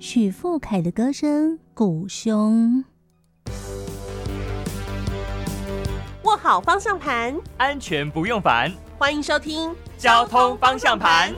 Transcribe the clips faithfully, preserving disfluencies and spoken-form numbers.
许富凯的歌声，鼓胸。 握好方向盘， 安全不用烦。 欢迎收听交通方向盘。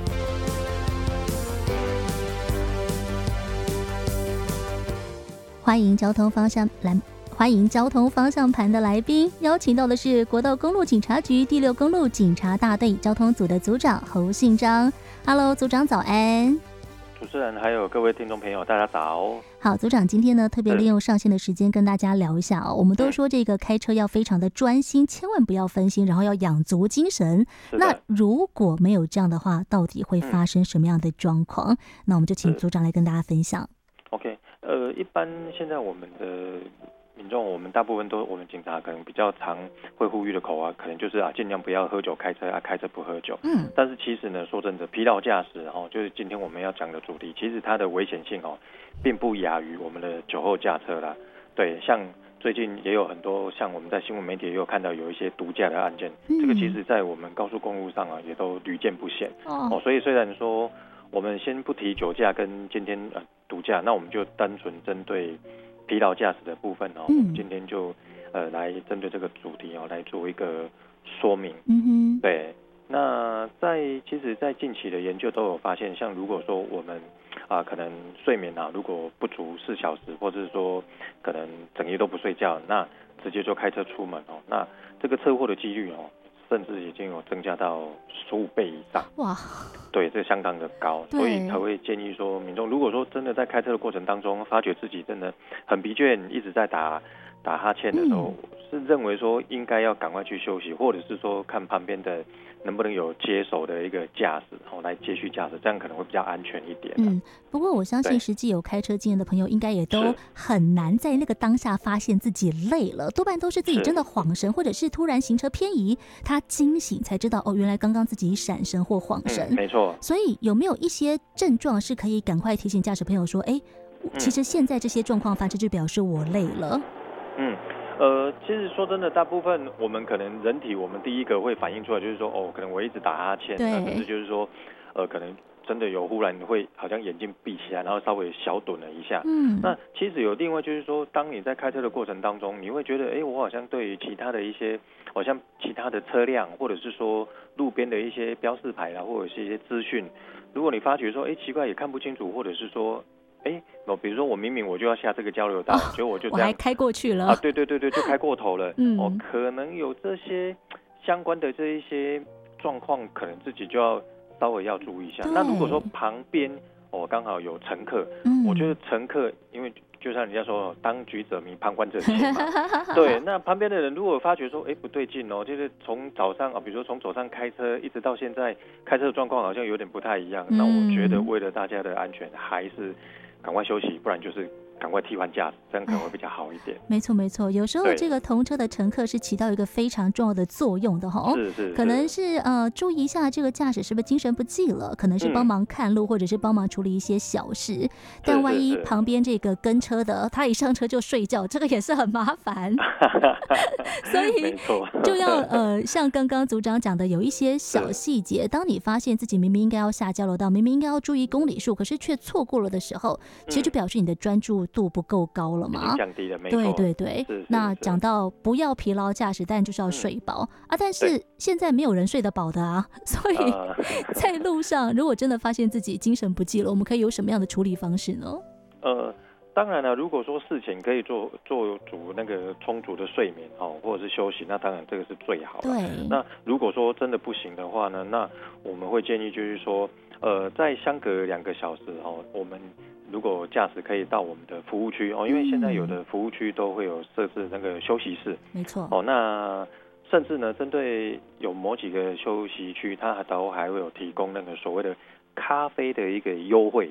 欢迎交通方向来，欢迎交通方向盘的来宾，邀请到的是国道公路警察局第六公路警察大队交通组的组长侯信章。Hello， 组长早安。 主持人还有各位听众朋友，大家早。 好，组长今天呢特别利用上线的时间跟大家聊一下哦。我们都说这个开车要非常的专心，千万不要分心，然后要养足精神。那如果没有这样的话，到底会发生什么样的状况？嗯、那我们就请组长来跟大家分享。 OK， 呃，一般现在我们的民众，我们大部分都，我们警察可能比较常会呼吁的口啊，可能就是啊，尽量不要喝酒开车啊，开车不喝酒。嗯。但是其实呢，说真的，疲劳驾驶哦，就是今天我们要讲的主题，其实它的危险性哦，并不亚于我们的酒后驾车啦。对，像最近也有很多，像我们在新闻媒体也有看到有一些毒驾的案件，嗯、这个其实在我们高速公路上啊，也都屡见不鲜。哦。哦，所以虽然说我们先不提酒驾跟今天呃毒驾，那我们就单纯针对疲劳驾驶的部分哦，嗯、我们今天就呃来针对这个主题哦来做一个说明。嗯哼，对。那在其实，在近期的研究都有发现，像如果说我们啊、呃、可能睡眠啊如果不足四小时，或者是说可能整夜都不睡觉，那直接就开车出门哦，那这个车祸的几率哦，甚至已经有增加到十五倍以上。哇，对，这相当的高，所以才会建议说，民众如果说真的在开车的过程当中，发觉自己真的很疲倦，一直在打打哈欠的时候，嗯、是认为说应该要赶快去休息，或者是说看旁边的能不能有接手的一个驾驶，然后来接续驾驶，这样可能会比较安全一点。 嗯，不过我相信实际有开车经验的朋友，应该也都很难在那个当下发现自己累了，多半都是自己真的晃神，或者是突然行车偏移，他惊醒才知道哦，原来刚刚自己闪神或晃神。 嗯、没错。 所以有没有一些症状是可以赶快提醒驾驶朋友说，哎，其实现在这些状况发生就表示我累了。 嗯。呃，其实说真的，大部分我们可能人体，我们第一个会反映出来就是说，哦，可能我一直打哈欠，那甚至就是说，呃，可能真的有忽然会好像眼睛闭起来，然后稍微小盹了一下。嗯。那其实有另外就是说，当你在开车的过程当中，你会觉得，哎，我好像对于其他的一些，好像其他的车辆，或者是说路边的一些标示牌啦，或者是一些资讯，如果你发觉说，哎，奇怪也看不清楚，或者是说，哎，比如说我明明我就要下这个交流道，结果、哦、我就这样， 我还开过去了啊，对对对对，就开过头了。嗯，哦，可能有这些相关的这一些状况，可能自己就要稍微要注意一下。那如果说旁边哦刚好有乘客，嗯、我觉得乘客因为就像人家说，当局者迷，旁观者清嘛。对，那旁边的人如果发觉说，哎不对劲哦，就是从早上啊，比如说从早上开车一直到现在，开车的状况好像有点不太一样。嗯、那我觉得为了大家的安全，还是赶快休息，不然就是赶快替换驾驶，这样可能会比较好一点。 没错没错，有时候这个同车的乘客是起到一个非常重要的作用的哈。 是是， 可能是呃注意一下这个驾驶是不是精神不济了，可能是帮忙看路，嗯、或者是帮忙处理一些小事。但万一旁边这个跟车的他一上车就睡觉，这个也是很麻烦。所以就要呃像刚刚组长讲的，有一些小细节，当你发现自己明明应该要下交流道，明明应该要注意公里数，可是却错过了的时候，其实就表示你的专注度不够高了嘛， 已经降低了，没错。 对对对。 是是是， 那讲到不要疲劳驾驶，但就是要睡饱、嗯、啊。但是现在没有人睡得饱的啊，所以在路上如果真的发现自己精神不济了，我们可以有什么样的处理方式呢？ 呃，当然了，如果说事前可以做做足那个充足的睡眠哦，或者是休息，那当然这个是最好的。 对。 那如果说真的不行的话呢，那我们会建议就是说，呃，在相隔两个小时哦，我们如果驾驶可以到我们的服务区哦，因为现在有的服务区都会有设置那个休息室， 没错哦。那甚至呢，针对有某几个休息区，它都还会有提供那个所谓的咖啡的一个优惠